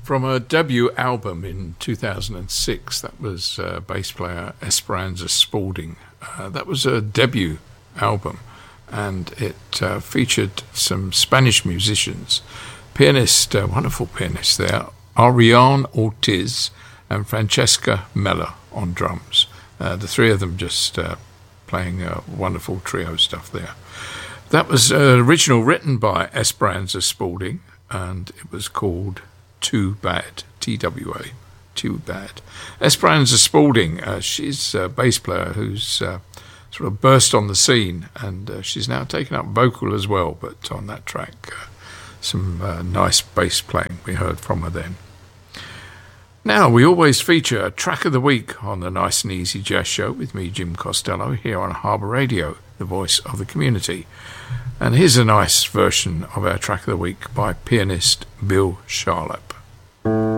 From her debut album in 2006, that was bass player Esperanza Spalding. That was a debut album, and it featured some Spanish musicians, wonderful pianist there, Ariane Ortiz and Francesca Mella on drums. The three of them just playing wonderful trio stuff there. That was original written by Esperanza Spalding, and it was called Too Bad, T-W-A, Too Bad. Esperanza Spalding, she's a bass player who's sort of burst on the scene, and she's now taken up vocal as well, but on that track, some nice bass playing we heard from her then. Now, we always feature a track of the week on the Nice and Easy Jazz Show with me, Jim Costello, here on Harbour Radio, the voice of the community. And here's a nice version of our track of the week by pianist Bill Charlap.